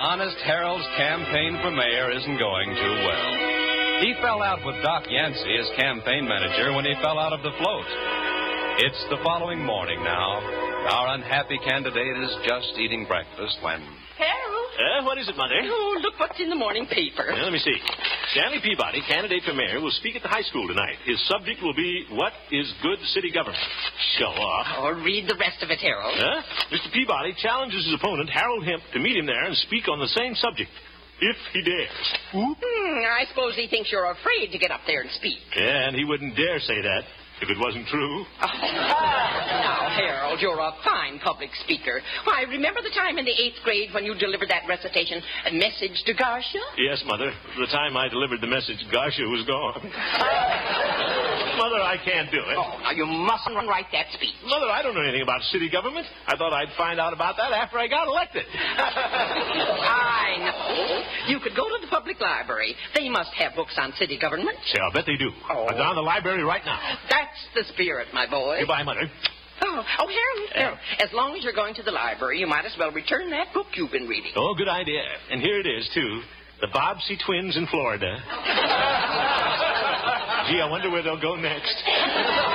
Honest Harold's campaign for mayor isn't going too well. He fell out with Doc Yancey as campaign manager when he fell out of the float. It's the following morning now. Our unhappy candidate is just eating breakfast when... Harold? What is it, Mother? Oh, look what's in the morning paper. Let me see. Stanley Peabody, candidate for mayor, will speak at the high school tonight. His subject will be, what is good city government? Show off. Oh, read the rest of it, Harold. Mr. Peabody challenges his opponent, Harold Hemp, to meet him there and speak on the same subject, if he dares. I suppose he thinks you're afraid to get up there and speak. Yeah, and he wouldn't dare say that if it wasn't true. Now, Harold, you're a fine public speaker. Why, remember the time in the 8th grade when you delivered that recitation, A Message to Garcia? Yes, Mother. The time I delivered the message, Garcia was gone. Mother, I can't do it. Oh, now you mustn't write that speech. Mother, I don't know anything about city government. I thought I'd find out about that after I got elected. I know. You could go to the public library. They must have books on city government. Say, I'll bet they do. Oh. I'm down in the library right now. That's the spirit, my boy. Goodbye, Mother. Harold, as long as you're going to the library, you might as well return that book you've been reading. Oh, good idea. And here it is, too. The Bobbsey Twins in Florida. Gee, I wonder where they'll go next.